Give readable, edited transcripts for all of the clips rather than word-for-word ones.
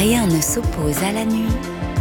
Rien ne s'oppose à la nuit.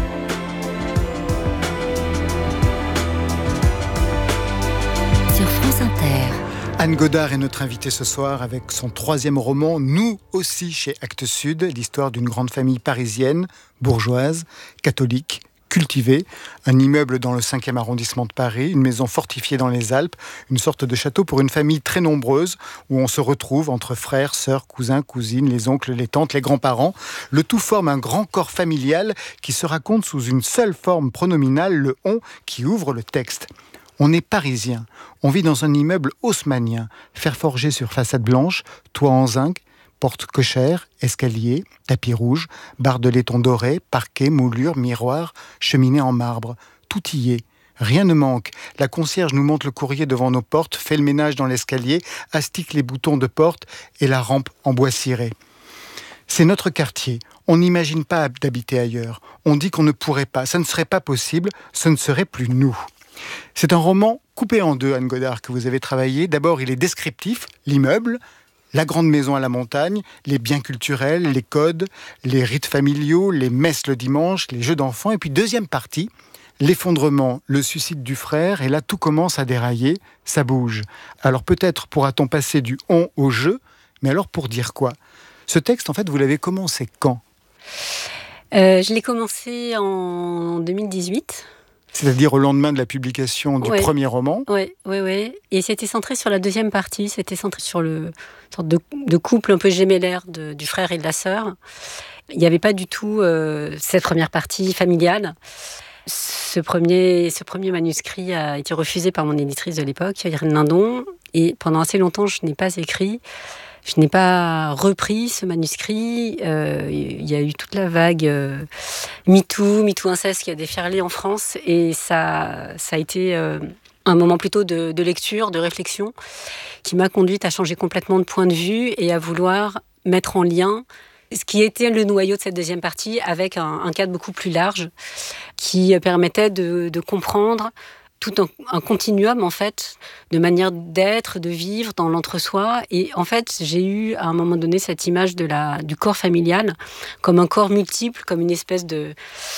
Sur France Inter. Anne Godard est notre invitée ce soir avec son 3e roman, Nous aussi chez Actes Sud, l'histoire d'une grande famille parisienne, bourgeoise, catholique, cultivée, un immeuble dans le 5e arrondissement de Paris, une maison fortifiée dans les Alpes, une sorte de château pour une famille très nombreuse où on se retrouve entre frères, sœurs, cousins, cousines, les oncles, les tantes, les grands-parents. Le tout forme un grand corps familial qui se raconte sous une seule forme pronominale, le « on » qui ouvre le texte. On est parisien, on vit dans un immeuble haussmannien, fer forgé sur façade blanche, toit en zinc, porte cochère, escalier, tapis rouge, barre de laiton doré, parquet, moulure, miroir, cheminée en marbre. Tout y est. Rien ne manque. La concierge nous monte le courrier devant nos portes, fait le ménage dans l'escalier, astique les boutons de porte et la rampe en bois ciré. C'est notre quartier. On n'imagine pas d'habiter ailleurs. On dit qu'on ne pourrait pas. Ça ne serait pas possible. Ce ne serait plus nous. C'est un roman coupé en deux, Anne Godard, que vous avez travaillé. D'abord, il est descriptif, l'immeuble, la grande maison à la montagne, les biens culturels, les codes, les rites familiaux, les messes le dimanche, les jeux d'enfants. Et puis, deuxième partie, l'effondrement, le suicide du frère. Et là, tout commence à dérailler, ça bouge. Alors peut-être pourra-t-on passer du « on » au « je », mais alors pour dire quoi ? Ce texte, en fait, vous l'avez commencé quand ? Je l'ai commencé en 2018. C'est-à-dire au lendemain de la publication du premier roman. Oui. Et c'était centré sur la deuxième partie. C'était centré sur le sorte de couple un peu gémellaire du frère et de la sœur. Il n'y avait pas du tout cette première partie familiale. Ce premier manuscrit a été refusé par mon éditrice de l'époque, Irène Lindon. Et pendant assez longtemps, je n'ai pas écrit. Je n'ai pas repris ce manuscrit. Il y a eu toute la vague MeToo inceste qui a déferlé en France. Et ça a été un moment plutôt de lecture, de réflexion, qui m'a conduite à changer complètement de point de vue et à vouloir mettre en lien ce qui était le noyau de cette deuxième partie avec un cadre beaucoup plus large qui permettait de comprendre tout un continuum, en fait, de manière d'être, de vivre dans l'entre-soi. Et en fait, j'ai eu, à un moment donné, cette image du corps familial comme un corps multiple, comme une espèce de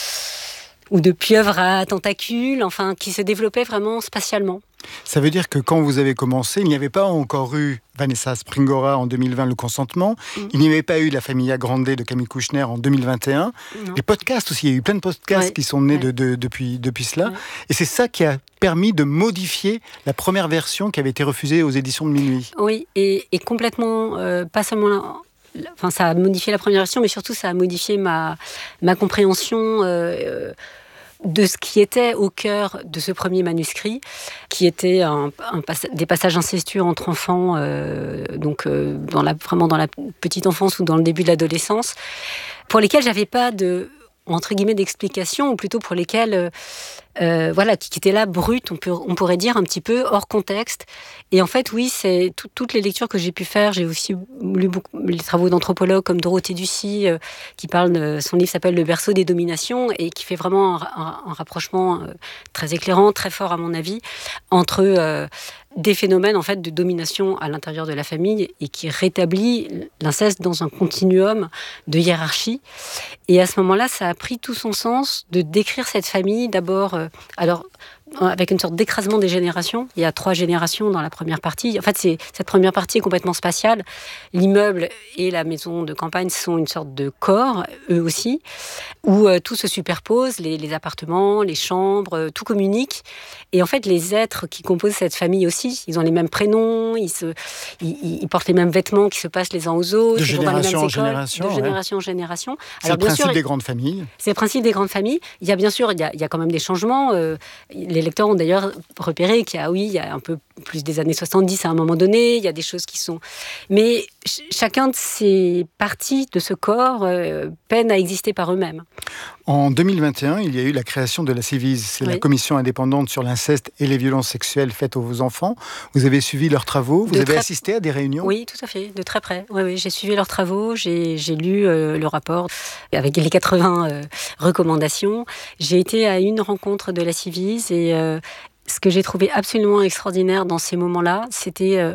pieuvre à tentacules, enfin, qui se développait vraiment spatialement. Ça veut dire que quand vous avez commencé, il n'y avait pas encore eu Vanessa Springora en 2020, Le Consentement. Il n'y avait pas eu La Famiglia Grande de Camille Kouchner en 2021. Les podcasts aussi, il y a eu plein de podcasts qui sont nés depuis cela. Ouais. Et c'est ça qui a permis de modifier la première version qui avait été refusée aux éditions de Minuit. Oui, et complètement, pas seulement... Enfin, ça a modifié la première version, mais surtout ça a modifié ma compréhension de ce qui était au cœur de ce premier manuscrit, qui était des passages incestueux entre enfants, vraiment dans la petite enfance ou dans le début de l'adolescence, pour lesquels j'avais pas entre guillemets d'explication, ou plutôt pour lesquels qui étaient là brutes, on pourrait dire un petit peu hors contexte. Et en fait, oui, c'est toutes les lectures que j'ai pu faire. J'ai aussi lu beaucoup les travaux d'anthropologues comme Dorothée Ducy, qui parle son livre s'appelle Le berceau des dominations et qui fait vraiment un rapprochement très éclairant, très fort à mon avis, entre des phénomènes en fait de domination à l'intérieur de la famille et qui rétablit l'inceste dans un continuum de hiérarchie. Et à ce moment-là, ça a pris tout son sens de décrire cette famille d'abord, avec une sorte d'écrasement des générations. Il y a 3 générations dans la première partie. En fait, cette première partie est complètement spatiale. L'immeuble et la maison de campagne sont une sorte de corps, eux aussi, où tout se superpose, les appartements, les chambres, tout communique. Et en fait, les êtres qui composent cette famille aussi, ils ont les mêmes prénoms, ils portent les mêmes vêtements qui se passent les uns aux autres. De génération en génération. De génération en génération. C'est le principe des grandes familles. C'est le principe des grandes familles. Il y a bien sûr, il y a quand même des changements. Les lecteurs ont d'ailleurs repéré qu'il y a un peu plus des années 70 à un moment donné, il y a des choses qui sont... Mais chacun de ces parties de ce corps peine à exister par eux-mêmes. En 2021, il y a eu la création de la Ciivise, c'est la commission indépendante sur l'inceste et les violences sexuelles faites aux enfants. Vous avez suivi leurs travaux, vous avez assisté à des réunions ? Oui, tout à fait, de très près. Oui, j'ai suivi leurs travaux, j'ai lu le rapport avec les 80 recommandations. J'ai été à une rencontre de la Ciivise et ce que j'ai trouvé absolument extraordinaire dans ces moments-là, c'était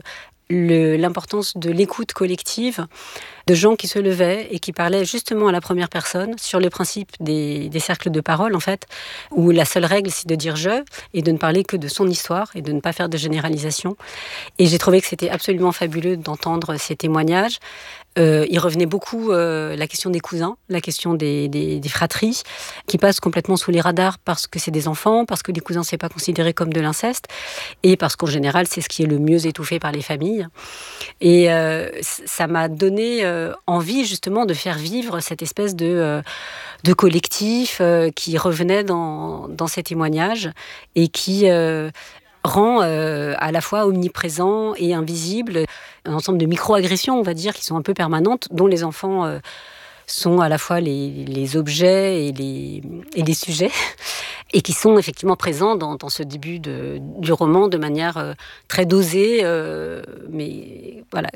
l'importance de l'écoute collective, de gens qui se levaient et qui parlaient justement à la première personne sur le principe des cercles de parole, en fait, où la seule règle, c'est de dire « je » et de ne parler que de son histoire et de ne pas faire de généralisation. Et j'ai trouvé que c'était absolument fabuleux d'entendre ces témoignages. Il revenait beaucoup la question des cousins, la question des fratries, qui passent complètement sous les radars parce que c'est des enfants, parce que les cousins, c'est pas considéré comme de l'inceste, et parce qu'en général, c'est ce qui est le mieux étouffé par les familles. Et ça m'a donné envie, justement, de faire vivre cette espèce de collectif qui revenait dans ces témoignages et qui rend à la fois omniprésent et invisible un ensemble de micro-agressions, on va dire, qui sont un peu permanentes, dont les enfants sont à la fois les objets et les sujets, et qui sont effectivement présents dans ce début du roman de manière très dosée, mais voilà,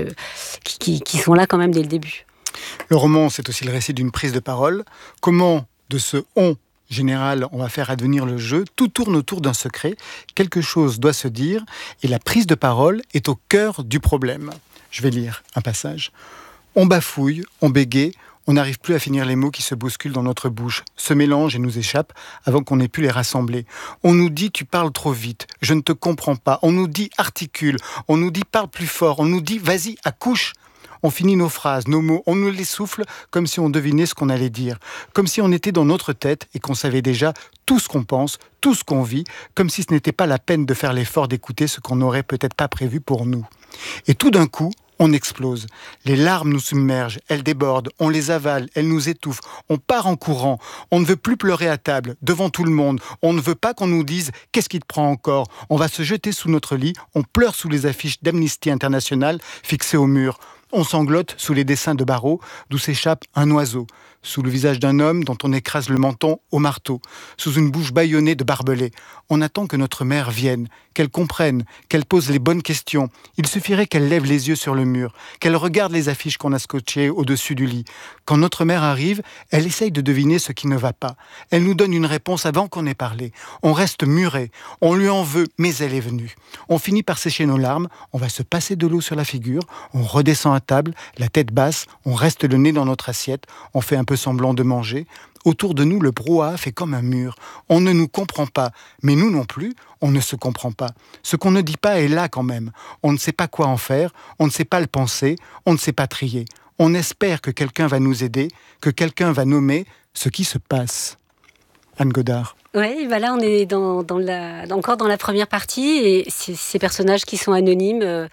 qui sont là quand même dès le début. Le roman, c'est aussi le récit d'une prise de parole. Comment, de ce « on » général, on va faire advenir le jeu, tout tourne autour d'un secret, quelque chose doit se dire, et la prise de parole est au cœur du problème. Je vais lire un passage. On bafouille, on bégaye, on n'arrive plus à finir les mots qui se bousculent dans notre bouche, se mélangent et nous échappent avant qu'on ait pu les rassembler. On nous dit « tu parles trop vite, je ne te comprends pas », on nous dit « articule », on nous dit « parle plus fort », on nous dit « vas-y, accouche ». On finit nos phrases, nos mots, on nous les souffle comme si on devinait ce qu'on allait dire, comme si on était dans notre tête et qu'on savait déjà tout ce qu'on pense, tout ce qu'on vit, comme si ce n'était pas la peine de faire l'effort d'écouter ce qu'on n'aurait peut-être pas prévu pour nous. Et tout d'un coup, on explose. Les larmes nous submergent, elles débordent, on les avale, elles nous étouffent, on part en courant, on ne veut plus pleurer à table, devant tout le monde, on ne veut pas qu'on nous dise « qu'est-ce qui te prend encore ?» On va se jeter sous notre lit, on pleure sous les affiches d'Amnesty International fixées au mur. On sanglote sous les dessins de barreaux d'où s'échappe un oiseau, sous le visage d'un homme dont on écrase le menton au marteau, sous une bouche bâillonnée de barbelés. On attend que notre mère vienne, qu'elle comprenne, qu'elle pose les bonnes questions. Il suffirait qu'elle lève les yeux sur le mur, qu'elle regarde les affiches qu'on a scotchées au-dessus du lit. Quand notre mère arrive, elle essaye de deviner ce qui ne va pas. Elle nous donne une réponse avant qu'on ait parlé. On reste muré, on lui en veut, mais elle est venue. On finit par sécher nos larmes, on va se passer de l'eau sur la figure, on redescend à table, la tête basse, on reste le nez dans notre assiette, on fait un peu semblant de manger. Autour de nous, le brouhaha fait comme un mur. On ne nous comprend pas, mais nous non plus, on ne se comprend pas. Ce qu'on ne dit pas est là quand même. On ne sait pas quoi en faire, on ne sait pas le penser, on ne sait pas trier. On espère que quelqu'un va nous aider, que quelqu'un va nommer ce qui se passe. Anne Godard. Oui, bah là on est encore dans la première partie, et ces personnages qui sont anonymes,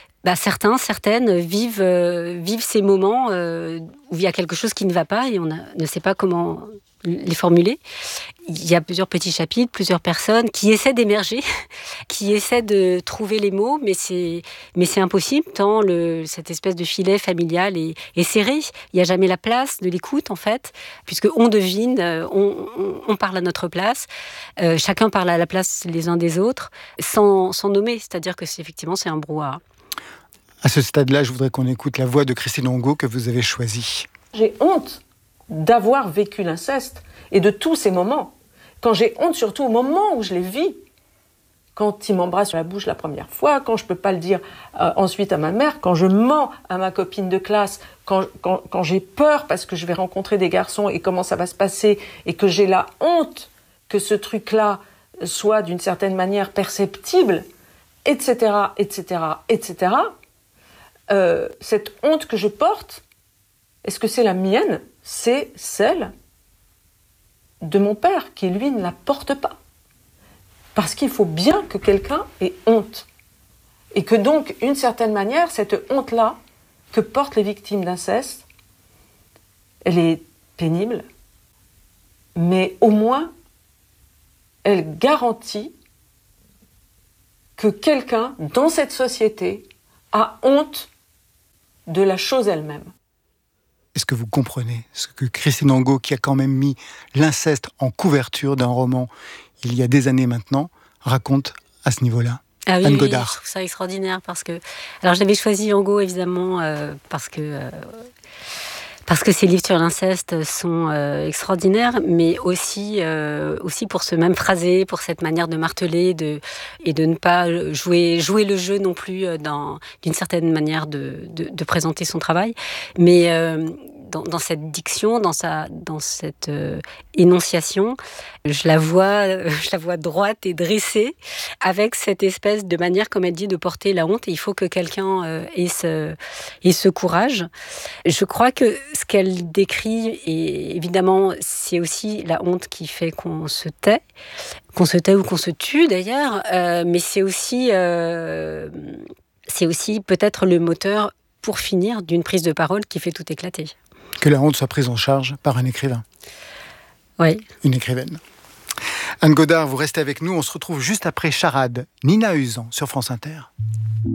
certaines vivent ces moments où il y a quelque chose qui ne va pas et on ne sait pas comment les formuler. Il y a plusieurs petits chapitres, plusieurs personnes qui essaient d'émerger, qui essaient de trouver les mots, mais c'est impossible tant cette espèce de filet familial est serré. Il n'y a jamais la place de l'écoute, en fait, puisque on devine, on parle à notre place, chacun parle à la place les uns des autres, sans nommer, c'est-à-dire que c'est un brouhaha. À ce stade-là, je voudrais qu'on écoute la voix de Christine Angot que vous avez choisie. J'ai honte d'avoir vécu l'inceste et de tous ces moments. Quand j'ai honte, surtout au moment où je les vis. Quand il m'embrasse sur la bouche la première fois, quand je ne peux pas le dire ensuite à ma mère, quand je mens à ma copine de classe, quand j'ai peur parce que je vais rencontrer des garçons et comment ça va se passer, et que j'ai la honte que ce truc-là soit d'une certaine manière perceptible, etc., etc., etc., cette honte que je porte, est-ce que c'est la mienne ? C'est celle de mon père, qui lui ne la porte pas. Parce qu'il faut bien que quelqu'un ait honte. Et que donc, d'une certaine manière, cette honte-là que portent les victimes d'inceste, elle est pénible, mais au moins, elle garantit que quelqu'un, dans cette société, a honte de la chose elle-même. Est-ce que vous comprenez ce que Christine Angot, qui a quand même mis l'inceste en couverture d'un roman il y a des années maintenant, raconte à ce niveau-là? Ah oui, Anne oui, Godard. je trouve ça extraordinaire parce que... Alors j'avais choisi Angot évidemment parce Parce que ces livres sur l'inceste sont extraordinaires, mais aussi pour ce même phrasé, pour cette manière de marteler et de ne pas jouer le jeu non plus d'une certaine manière de présenter son travail. Mais dans cette diction, dans cette énonciation, je la vois droite et dressée, avec cette espèce de manière, comme elle dit, de porter la honte. Et il faut que quelqu'un ait ce courage. Je crois que ce qu'elle décrit, et évidemment, c'est aussi la honte qui fait qu'on se tait ou qu'on se tue d'ailleurs, mais c'est aussi peut-être le moteur, pour finir, d'une prise de parole qui fait tout éclater. Que la honte soit prise en charge par un écrivain. Oui. Une écrivaine. Anne Godard, vous restez avec nous. On se retrouve juste après Charade, Nina Usan sur France Inter.